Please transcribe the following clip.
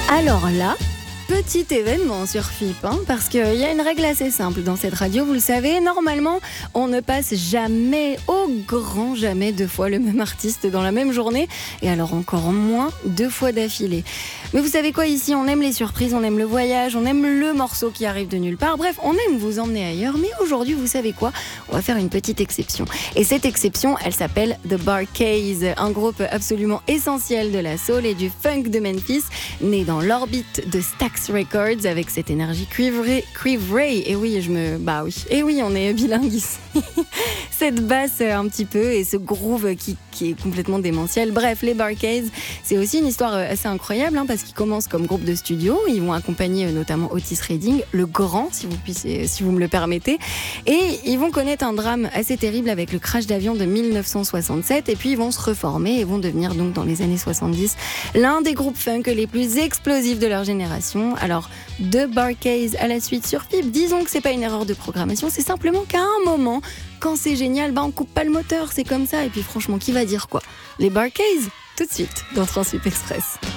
Alors là, petit événement sur FIP, parce qu'il y a une règle assez simple dans cette radio, vous le savez, normalement, on ne passe jamais, au grand jamais, 2 fois le même artiste dans la même journée, et alors encore moins 2 fois d'affilée. Mais vous savez quoi, ici, on aime les surprises, on aime le voyage, on aime le morceau qui arrive de nulle part, bref, on aime vous emmener ailleurs, mais aujourd'hui, vous savez quoi, on va faire une petite exception. Et cette exception, elle s'appelle The Bar-Kays, un groupe absolument essentiel de la soul et du funk de Memphis, né dans l'orbite de Stax Records avec cette énergie cuivrée. Et oui, on est bilingue ici. Cette basse un petit peu et ce groove qui est complètement démentiel. Bref, les Bar-Kays, c'est aussi une histoire assez incroyable parce qu'ils commencent comme groupe de studio. Ils vont accompagner notamment Otis Redding, le grand, si vous me le permettez. Et ils vont connaître un drame assez terrible avec le crash d'avion de 1967. Et puis ils vont se reformer et vont devenir donc dans les années 70 l'un des groupes funk les plus explosifs de leur génération. Alors, The Bar-Kays à la suite sur FIP. Disons que c'est pas une erreur de programmation, c'est simplement qu'à un moment, quand c'est génial, on coupe pas le moteur, c'est comme ça. Et puis franchement, qui va dire quoi ? Les Bar-Kays, tout de suite dans Transfip Express.